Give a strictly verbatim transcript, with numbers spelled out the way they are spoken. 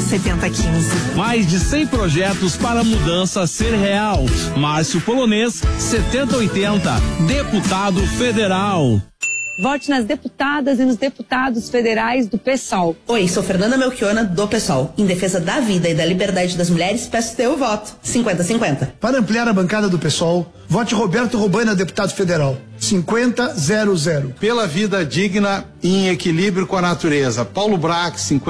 setenta quinze. Mais de cem projetos para a mudança ser real. Márcio Polonês, setenta oitenta, deputado federal. Vote nas deputadas e nos deputados federais do PSOL. Oi, sou Fernanda Melchiona, do PSOL. Em defesa da vida e da liberdade das mulheres, peço teu voto. cinquenta a cinquenta. Para ampliar a bancada do PSOL, vote Roberto Robaina, deputado federal. cinquenta a zero zero. Pela vida digna e em equilíbrio com a natureza. Paulo Brax, cinquenta.